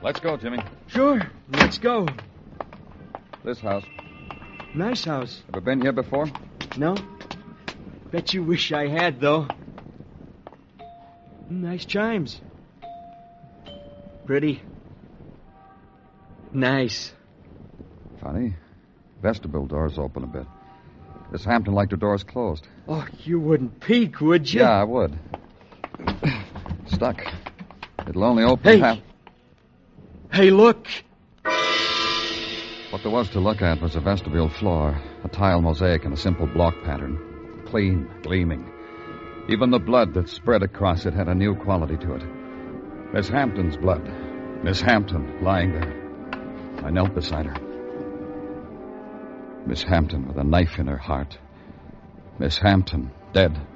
Let's go, Jimmy. Sure, let's go. This house. Nice house. Ever been here before? No? Bet you wish I had, though. Nice chimes. Pretty. Nice. Funny. Vestibule doors open a bit. Miss Hampton liked her doors closed. Oh, you wouldn't peek, would you? Yeah, I would. Stuck. It'll only open Hey! half... Hey, look! What there was to look at was a vestibule floor, a tile mosaic in a simple block pattern. Clean, gleaming. Even the blood that spread across it had a new quality to it. Miss Hampton's blood. Miss Hampton lying there. I knelt beside her. Miss Hampton with a knife in her heart. Miss Hampton, dead.